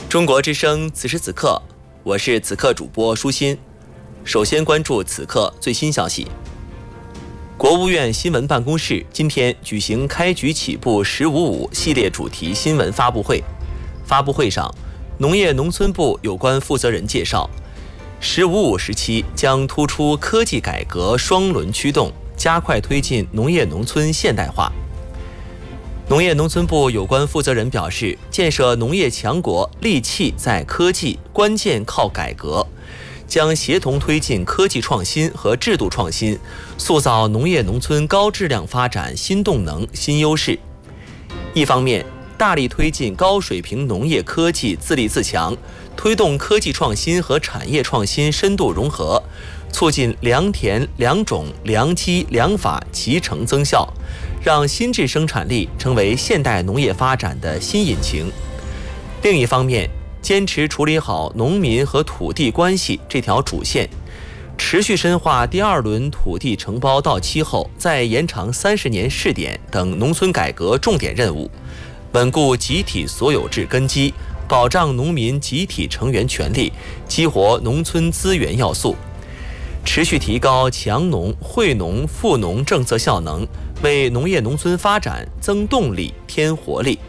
中国之声此时此刻，我是此刻主播舒心。首先关注此刻最新消息。国务院新闻办公室今天举行开局起步“1055”系列主题新闻发布会。发布会上，农业农村部有关负责人介绍，“1055”时期将突出科技改革双轮驱动，加快推进农业农村现代化。农业农村部有关负责人表示，建设农业强国利器在科技，关键靠改革，将协同推进科技创新和制度创新，塑造农业农村高质量发展新动能、新优势。一方面，大力推进高水平农业科技自立自强，推动科技创新和产业创新深度融合，促进良田、良种、良机、良法集成增效，让新质生产力成为现代农业发展的新引擎。另一方面，坚持处理好农民和土地关系这条主线，持续深化第二轮土地承包到期后再延长30年试点等农村改革重点任务，稳固集体所有制根基，保障农民集体成员权利，激活农村资源要素，持续提高强农、惠农、富农政策效能，为农业农村发展增动力、添活力。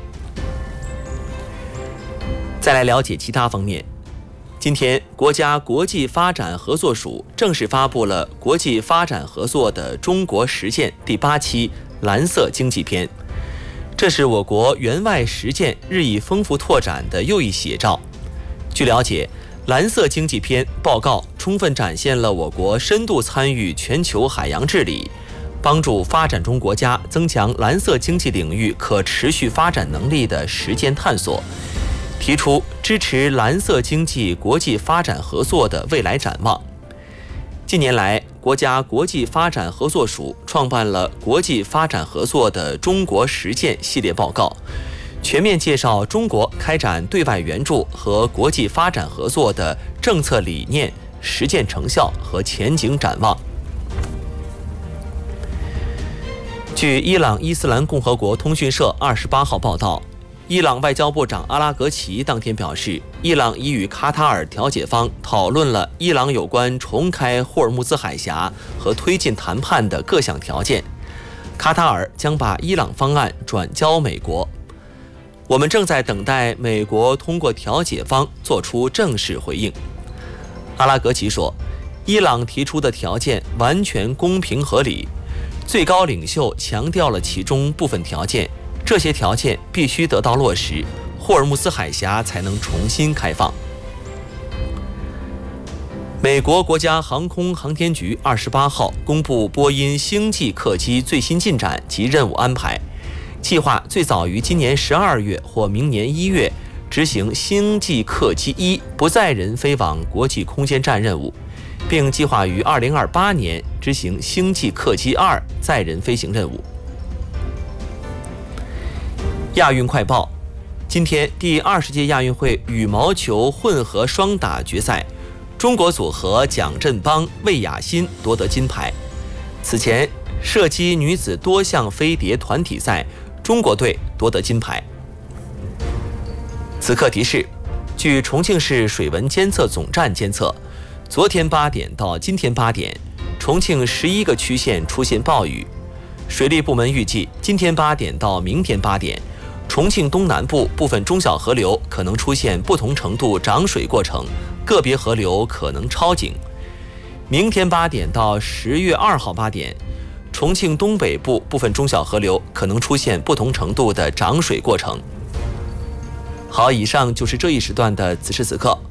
再来了解其他方面。今天，国家国际发展合作署正式发布了国际发展合作的中国实践第8期蓝色经济篇，这是我国援外实践日益丰富拓展的又一写照。据了解，蓝色经济篇报告充分展现了我国深度参与全球海洋治理，帮助发展中国家增强蓝色经济领域可持续发展能力的实践探索，提出支持蓝色经济国际发展合作的未来展望。近年来，国家国际发展合作署创办了国际发展合作的中国实践系列报告，全面介绍中国开展对外援助和国际发展合作的政策理念、实践成效和前景展望。据伊朗伊斯兰共和国通讯社28号报道，伊朗外交部长阿拉格齐当天表示，伊朗已与卡塔尔调解方讨论了伊朗有关重开霍尔木兹海峡和推进谈判的各项条件，卡塔尔将把伊朗方案转交美国。我们正在等待美国通过调解方做出正式回应。阿拉格齐说，伊朗提出的条件完全公平合理，最高领袖强调了其中部分条件，这些条件必须得到落实，霍尔木兹海峡才能重新开放。美国国家航空航天局28号公布波音星际客机最新进展及任务安排，计划最早于今年12月或明年1月执行星际客机1不载人飞往国际空间站任务，并计划于2028年执行星际客机2载人飞行任务。亚运快报，今天第20届亚运会羽毛球混合双打决赛，中国组合蒋振邦、魏雅欣夺得金牌。此前，射击女子多项飞碟团体赛，中国队夺得金牌。此刻提示，据重庆市水文监测总站监测，昨天8点到今天8点，重庆11个区县出现暴雨。水利部门预计，今天8点到明天8点，重庆东南部部分中小河流可能出现不同程度涨水过程，个别河流可能超警。明天8点到10月2号8点，重庆东北部部分中小河流可能出现不同程度的涨水过程。好，以上就是这一时段的此时此刻，